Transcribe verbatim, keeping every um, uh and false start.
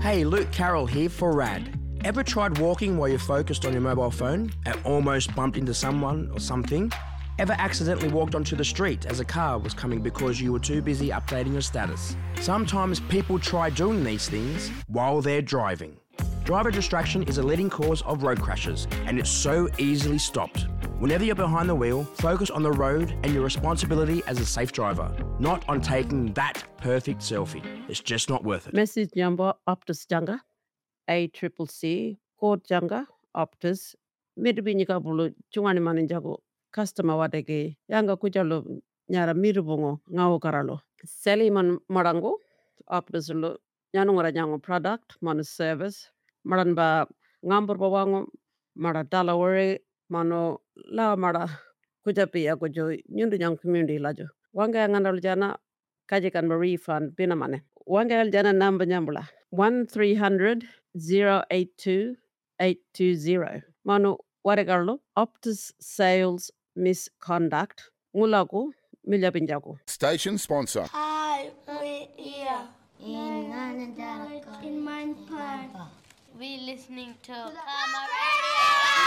Hey, Luke Carroll here for Rad. Ever tried walking while you're focused on your mobile phone and almost bumped into someone or something? Ever accidentally walked onto the street as a car was coming because you were too busy updating your status? Sometimes people try doing these things while they're driving. Driver distraction is a leading cause of road crashes, and it's so easily stopped. Whenever you're behind the wheel, focus on the road and your responsibility as a safe driver, not on taking that perfect selfie. It's just not worth it. Message number Optus Janga, A C C C, code Janga, Optus, Midbinika Bulu, Chungani Maninjago, customer Wadege, Yanga Kujalo, Nyara Mirubongo, Ngao Karalo. Seliman Marango, Optus Lu, Yanungara Yango product, Mono service, Maranba Ngambur Bawango, Mara Dalaware, Mano La Mara Kujapi Agojo, Nyundu Young Community Lajo. Wanga Ngandal Jana, Kajikan Marie Fan, Binamane. Wanga Jana number Nyambula. one three hundred zero eight two eight two zero. Mano Wadagarlo, Optus Sales Misconduct, Mulago, Milabinjago. Station sponsor. Hi, we're here in in Mind Park. We listening to Karma Radio.